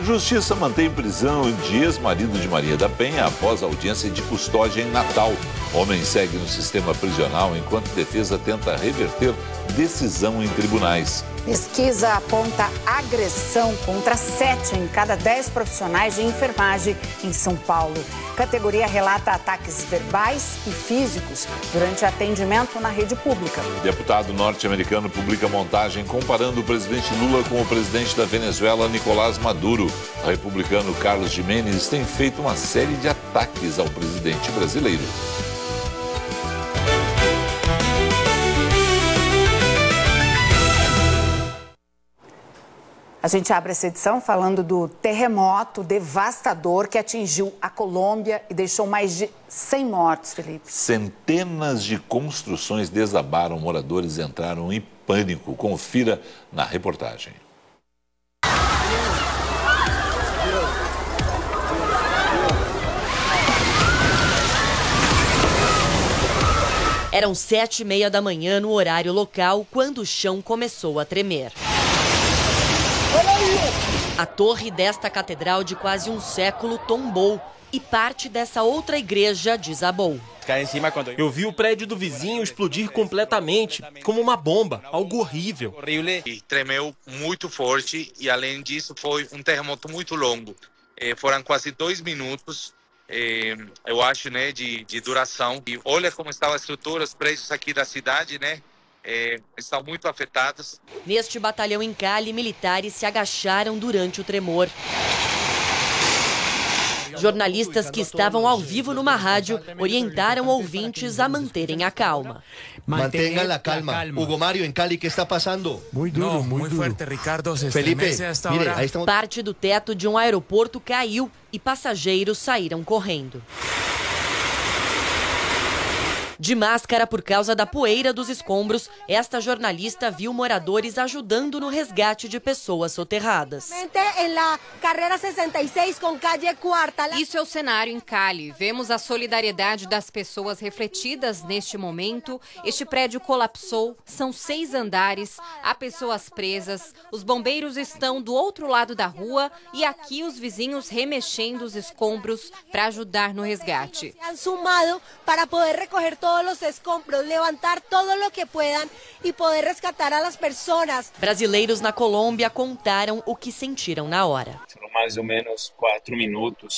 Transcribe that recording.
Justiça mantém prisão de ex-marido de Maria da Penha após audiência de custódia em Natal. Homem segue no sistema prisional enquanto defesa tenta reverter decisão em tribunais. Pesquisa aponta agressão contra 7 em cada 10 profissionais de enfermagem em São Paulo. Categoria relata ataques verbais e físicos durante atendimento na rede pública. Deputado norte-americano publica montagem comparando o presidente Lula com o presidente da Venezuela, Nicolás Maduro. O republicano Carlos Giménez tem feito uma série de ataques ao presidente brasileiro. A gente abre essa edição falando do terremoto devastador que atingiu a Colômbia e deixou mais de 100 mortos, Felipe. Centenas de construções desabaram, moradores entraram em pânico. Confira na reportagem. Eram 7h30 da manhã no horário local quando o chão começou a tremer. A torre desta catedral de quase um século tombou e parte dessa outra igreja desabou. Eu vi o prédio do vizinho explodir completamente, como uma bomba, algo horrível. E tremeu muito forte e, além disso, foi um terremoto muito longo. Foram quase 2 minutos, eu acho, né, de duração. E olha como estão as estruturas, os prédios aqui da cidade, né? Estão muito afetados. Neste batalhão em Cali, militares se agacharam durante o tremor. Jornalistas que estavam ao vivo numa rádio orientaram ouvintes a manterem a calma. Mantengan a calma. Hugo Mario, em Cali, o que está passando? Muito duro, muito forte, Ricardo. Felipe, mire, aí estamos... Parte do teto de um aeroporto caiu e passageiros saíram correndo. De máscara por causa da poeira dos escombros, esta jornalista viu moradores ajudando no resgate de pessoas soterradas. Isso é o cenário em Cali. Vemos a solidariedade das pessoas refletidas neste momento. Este prédio colapsou, são 6 andares, há pessoas presas, os bombeiros estão do outro lado da rua e aqui os vizinhos remexendo os escombros para ajudar no resgate. Para poder recoger todos os escombros, levantar todo o que puedan e poder resgatar as pessoas. Brasileiros na Colômbia contaram o que sentiram na hora. Foram mais ou menos 4 minutos